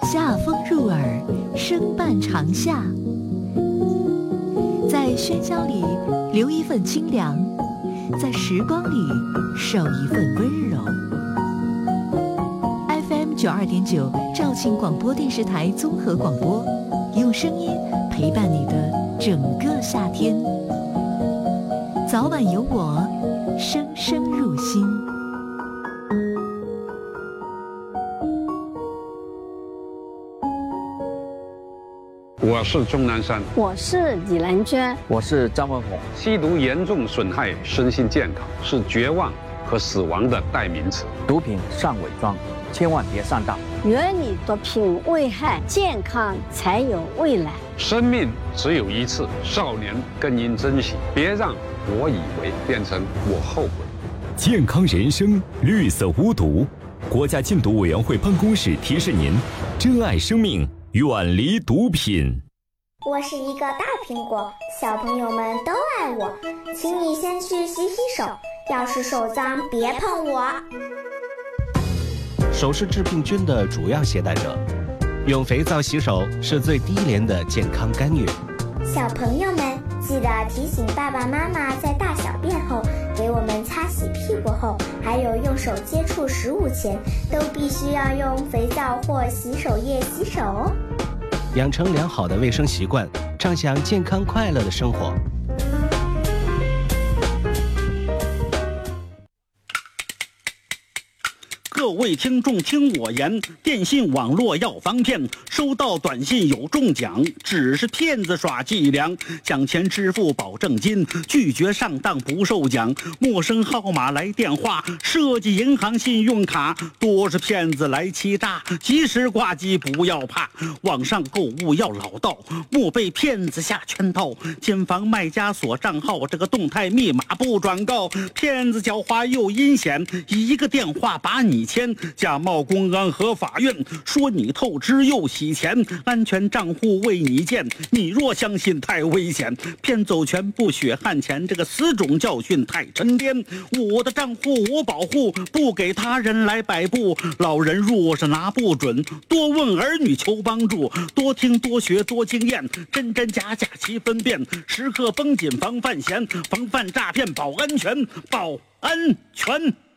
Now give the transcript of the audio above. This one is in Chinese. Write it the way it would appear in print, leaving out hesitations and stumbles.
夏风入耳，声伴长夏。在喧嚣里留一份清凉，在时光里守一份温柔。FM 92.9肇庆广播电视台综合广播，用声音陪伴你的整个夏天。早晚有我，声声入心。 我是钟南山， 我是李兰娟， 我是张文宏。 吸毒严重损害身心健康，是绝望和死亡的代名词。 毒品尚伪装，千万别上当。 远离毒品危害，健康才有未来。 生命只有一次，少年更应珍惜，别让我以为变成我后悔。 健康人生，绿色无毒。国家禁毒委员会办公室提示您：珍爱生命，远离毒品。 我是一个大苹果，小朋友们都爱我，请你先去洗洗手，要是手脏别碰我。 手是致病菌的主要携带者，用肥皂洗手是最低廉的健康干预。 小朋友们记得提醒爸爸妈妈，在大小便后给我们擦洗屁股后，还有用手接触食物前，都必须要用肥皂或洗手液洗手哦。 养成良好的卫生习惯，畅享健康快乐的生活。 各位听众听我言，电信网络要防骗，收到短信有中奖，只是骗子耍伎俩，讲钱支付保证金，拒绝上当不受奖，陌生号码来电话，设计银行信用卡，多是骗子来欺诈，及时挂机不要怕，网上购物要老道，莫被骗子下圈套，谨防卖家锁账号，这个动态密码不转告，骗子狡猾又阴险，一个电话把你牵，假冒公安和法院，说你透支又洗钱，安全账户为你建，你若相信太危险，骗走全部血汗钱，这个死种教训太沉甸，我的账户我保护，不给他人来摆布，老人若是拿不准，多问儿女求帮助，多听多学多经验，真真假假齐分辨，时刻绷紧防范闲，防范诈骗保安全，保安全。